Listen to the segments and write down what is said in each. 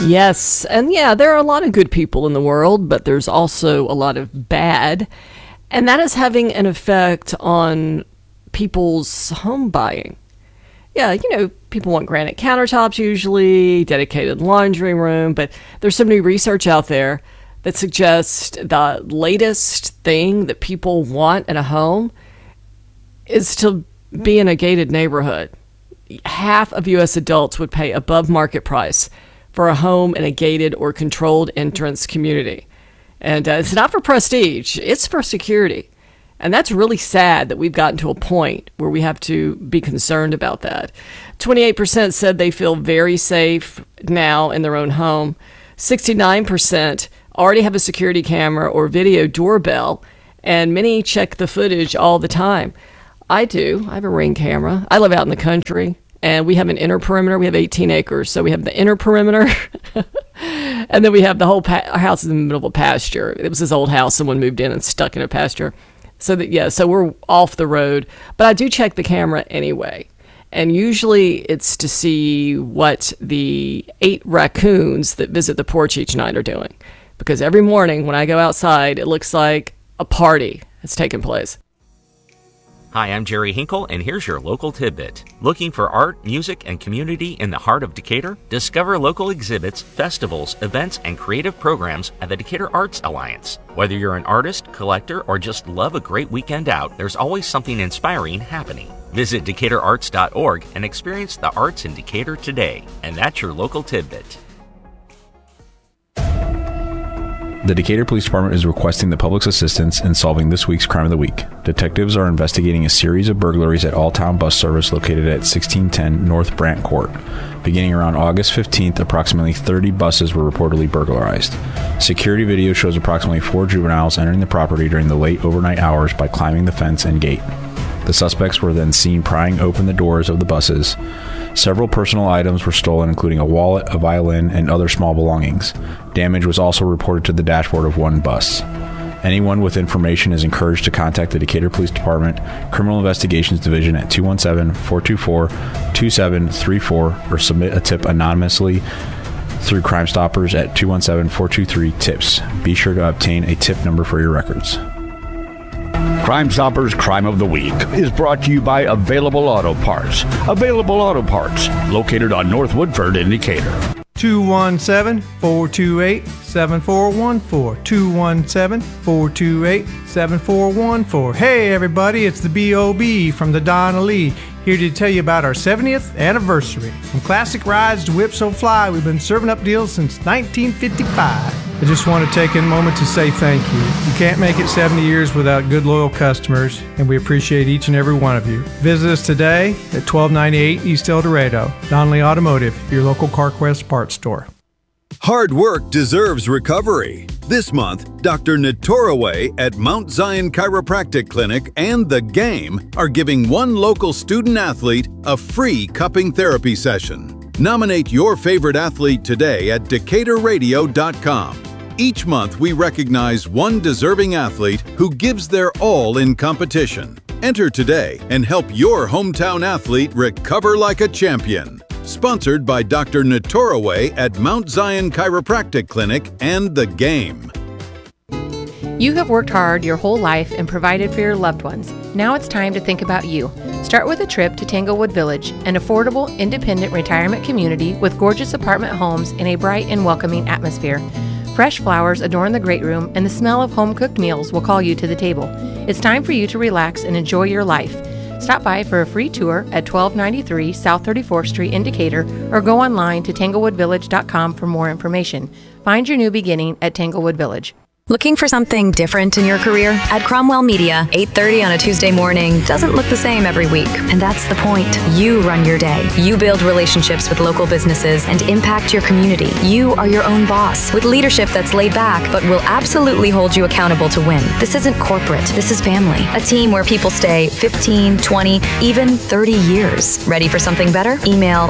Yes. And yeah, there are a lot of good people in the world, but there's also a lot of bad. And that is having an effect on people's home buying. Yeah, people want granite countertops usually, dedicated laundry room, but there's some new research out there that suggests the latest thing that people want in a home is to be in a gated neighborhood. Half of U.S. adults would pay above market price for a home in a gated or controlled entrance community. And it's not for prestige, it's for security. And that's really sad that we've gotten to a point where we have to be concerned about that. 28% said they feel very safe now in their own home. 69% already have a security camera or video doorbell, and many check the footage all the time. I do. I have a Ring camera. I live out in the country, and we have an inner perimeter. We have 18 acres, so we have the inner perimeter, and then we have the whole our house is in the middle of a pasture. It was this old house. Someone moved in and stuck in a pasture. So we're off the road, but I do check the camera anyway. And usually it's to see what the 8 raccoons that visit the porch each night are doing. Because every morning when I go outside, it looks like a party has taken place. Hi, I'm Jerry Hinkle, and here's your local tidbit. Looking for art, music, and community in the heart of Decatur? Discover local exhibits, festivals, events, and creative programs at the Decatur Arts Alliance. Whether you're an artist, collector, or just love a great weekend out, there's always something inspiring happening. Visit DecaturArts.org and experience the arts in Decatur today. And that's your local tidbit. The Decatur Police Department is requesting the public's assistance in solving this week's Crime of the Week. Detectives are investigating a series of burglaries at All-Town Bus Service located at 1610 North Brant Court. Beginning around August 15th, approximately 30 buses were reportedly burglarized. Security video shows approximately 4 juveniles entering the property during the late overnight hours by climbing the fence and gate. The suspects were then seen prying open the doors of the buses. Several personal items were stolen, including a wallet, a violin, and other small belongings. Damage was also reported to the dashboard of one bus. Anyone with information is encouraged to contact the Decatur Police Department Criminal Investigations Division at 217-424-2734 or submit a tip anonymously through Crime Stoppers at 217-423-TIPS. Be sure to obtain a tip number for your records. Crime Stoppers Crime of the Week is brought to you by Available Auto Parts. Available Auto Parts, located on North Woodford in Decatur. 217-428-7414. 217-428-7414. Hey everybody, it's the B.O.B. from the Donna Lee, here to tell you about our 70th anniversary. From classic rides to Whip So Fly, we've been serving up deals since 1955. I just want to take a moment to say thank you. You can't make it 70 years without good, loyal customers, and we appreciate each and every one of you. Visit us today at 1298 East El Dorado. Donnelly Automotive, your local CarQuest parts store. Hard work deserves recovery. This month, Dr. Natoraway at Mount Zion Chiropractic Clinic and The Game are giving one local student athlete a free cupping therapy session. Nominate your favorite athlete today at DecaturRadio.com. Each month, we recognize one deserving athlete who gives their all in competition. Enter today and help your hometown athlete recover like a champion. Sponsored by Dr. Natoraway at Mount Zion Chiropractic Clinic and The Game. You have worked hard your whole life and provided for your loved ones. Now it's time to think about you. Start with a trip to Tanglewood Village, an affordable, independent retirement community with gorgeous apartment homes in a bright and welcoming atmosphere. Fresh flowers adorn the great room, and the smell of home-cooked meals will call you to the table. It's time for you to relax and enjoy your life. Stop by for a free tour at 1293 South 34th Street in Decatur, or go online to tanglewoodvillage.com for more information. Find your new beginning at Tanglewood Village. Looking for something different in your career? At Cromwell Media, 8:30 on a Tuesday morning doesn't look the same every week. And that's the point. You run your day. You build relationships with local businesses and impact your community. You are your own boss with leadership that's laid back but will absolutely hold you accountable to win. This isn't corporate. This is family. A team where people stay 15, 20, even 30 years. Ready for something better? Email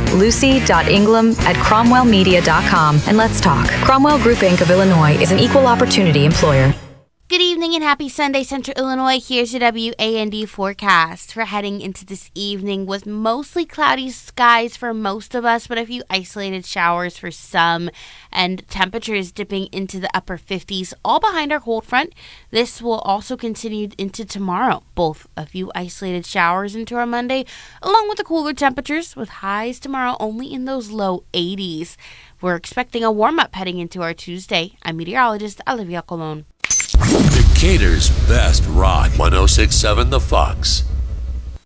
lucy.ingram@cromwellmedia.com and let's talk. Cromwell Group Inc. of Illinois is an equal opportunity employer. Good evening and happy Sunday, Central Illinois. Here's your WAND forecast. We're heading into this evening with mostly cloudy skies for most of us, but a few isolated showers for some, and temperatures dipping into the upper 50s, all behind our cold front. This will also continue into tomorrow. Both a few isolated showers into our Monday, along with the cooler temperatures, with highs tomorrow only in those low 80s. We're expecting a warm-up heading into our Tuesday. I'm meteorologist Olivia Colon. Decatur's best rock, 106.7 The Fox.